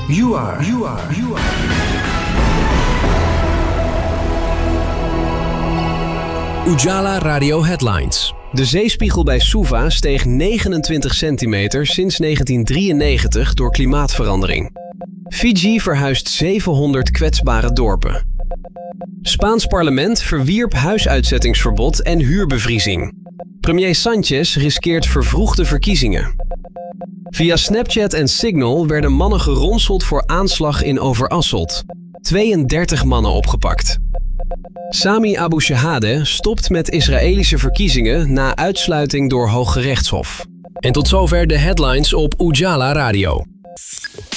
You are. Ujala Radio Headlines. De zeespiegel bij Suva steeg 29 centimeter sinds 1993 door klimaatverandering. Fiji verhuist 700 kwetsbare dorpen. Spaans parlement verwierp huisuitzettingsverbod en huurbevriezing. Premier Sanchez riskeert vervroegde verkiezingen. Via Snapchat en Signal werden mannen geronseld voor aanslag in Overasselt. 32 mannen opgepakt. Sami Abu Shahade stopt met Israëlische verkiezingen na uitsluiting door Hooggerechtshof. En tot zover de headlines op Ujala Radio.